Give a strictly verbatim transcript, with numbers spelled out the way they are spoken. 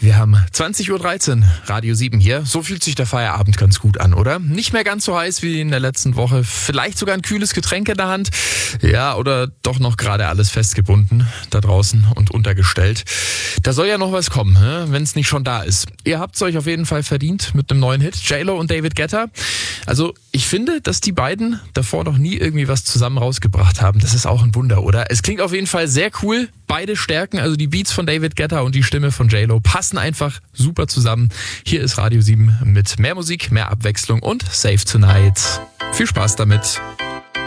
Wir haben zwanzig Uhr dreizehn, Radio sieben hier. So fühlt sich der Feierabend ganz gut an, oder? Nicht mehr ganz so heiß wie in der letzten Woche. Vielleicht sogar ein kühles Getränk in der Hand. Ja, oder doch noch gerade alles festgebunden da draußen und untergestellt. Da soll ja noch was kommen, wenn es nicht schon da ist. Ihr habt es euch auf jeden Fall verdient mit einem neuen Hit. J-Lo und David Guetta. Also ich finde, dass die beiden davor noch nie irgendwie was zusammen rausgebracht haben. Das ist auch ein Wunder, oder? Es klingt auf jeden Fall sehr cool. Beide Stärken, also die Beats von David Guetta und die Stimme von J-Lo, passen einfach super zusammen. Hier ist Radio sieben mit mehr Musik, mehr Abwechslung und Save Tonight. Viel Spaß damit.